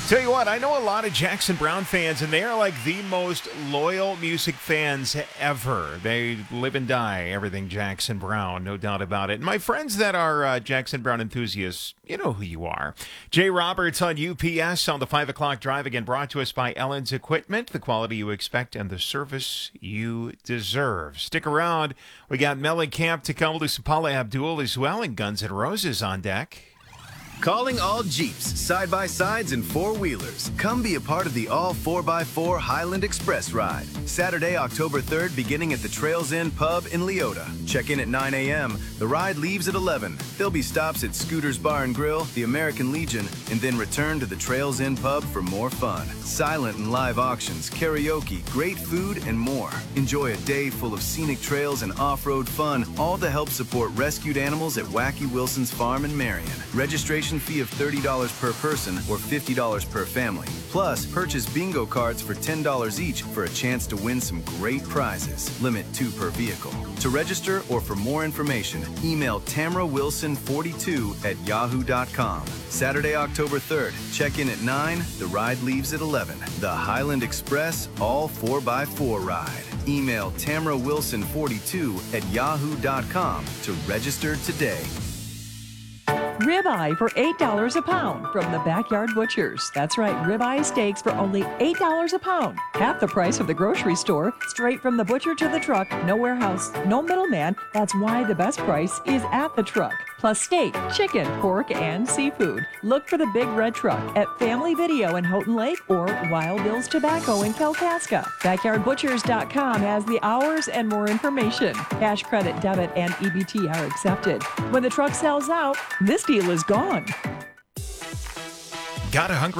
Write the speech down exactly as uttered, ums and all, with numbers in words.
Tell you what, I know a lot of Jackson Browne fans, and they are like the most loyal music fans ever. They live and die everything Jackson Browne, no doubt about it. And my friends that are uh, Jackson Browne enthusiasts, you know who you are. Jay Roberts on U P S on the five o'clock drive, again brought to us by Ellen's Equipment, the quality you expect and the service you deserve. Stick around. We got Mellencamp to come, to Paula Abdul as well, and Guns N' Roses on deck. Calling all Jeeps, side-by-sides, and four-wheelers. Come be a part of the all four by four Highland Express ride. Saturday, October third, beginning at the Trails Inn Pub in Leota. Check in at nine a.m. The ride leaves at eleven. There'll be stops at Scooter's Bar and Grill, the American Legion, and then return to the Trails Inn Pub for more fun. Silent and live auctions, karaoke, great food, and more. Enjoy a day full of scenic trails and off-road fun, all to help support rescued animals at Wacky Wilson's Farm in Marion. Registration fee of thirty dollars per person or fifty dollars per family. Plus, purchase bingo cards for ten dollars each for a chance to win some great prizes. Limit two per vehicle. To register or for more information, email Tamara Wilson forty-two at yahoo dot com. Saturday, October third, check in at nine, the ride leaves at eleven. The Highland Express all four by four ride. Email Tamara Wilson forty-two at yahoo dot com to register today. Ribeye for eight dollars a pound from the Backyard Butchers. That's right, ribeye steaks for only eight dollars a pound. Half the price of the grocery store, straight from the butcher to the truck, no warehouse, no middleman. That's why the best price is at the truck. Plus steak, chicken, pork, and seafood. Look for the Big Red Truck at Family Video in Houghton Lake or Wild Bill's Tobacco in Kalkaska. backyard butchers dot com has the hours and more information. Cash, credit, debit, and E B T are accepted. When the truck sells out, this deal is gone. Got a hungry